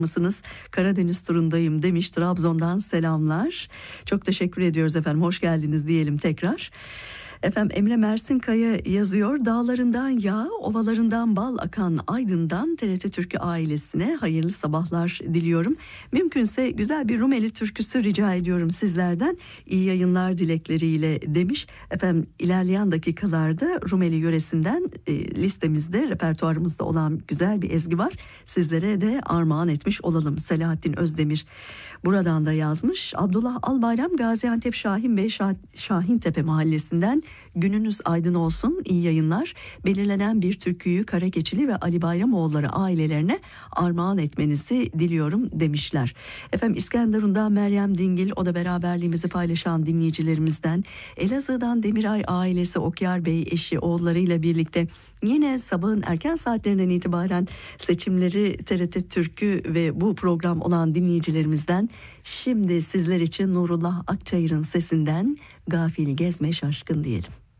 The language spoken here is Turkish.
mısınız? Karadeniz turundayım demiş, Trabzon'dan selamlar. Çok teşekkür ediyoruz efendim, hoş geldiniz diyelim tekrar. Efendim Emre Mersinkaya yazıyor. Dağlarından yağ, ovalarından bal akan Aydın'dan TRT Türkü ailesine hayırlı sabahlar diliyorum. Mümkünse güzel bir Rumeli türküsü rica ediyorum sizlerden. İyi yayınlar dilekleriyle demiş. Efendim ilerleyen dakikalarda Rumeli yöresinden listemizde, repertuarımızda olan güzel bir ezgi var. Sizlere de armağan etmiş olalım. Selahattin Özdemir buradan da yazmış. Abdullah Albayram, Gaziantep Şahin Bey Şahintepe mahallesinden gününüz aydın olsun, iyi yayınlar. Belirlenen bir türküyü Karageçili ve Ali Bayramoğulları ailelerine armağan etmenizi diliyorum demişler. Efendim İskenderun'dan Meryem Dingil, o da beraberliğimizi paylaşan dinleyicilerimizden. Elazığ'dan Demiray ailesi, Okyar Bey eşi oğullarıyla birlikte yine sabahın erken saatlerinden itibaren seçimleri TRT Türkü ve bu program olan dinleyicilerimizden şimdi sizler için Nurullah Akçayır'ın sesinden Gafil Gezme Şaşkın diyelim.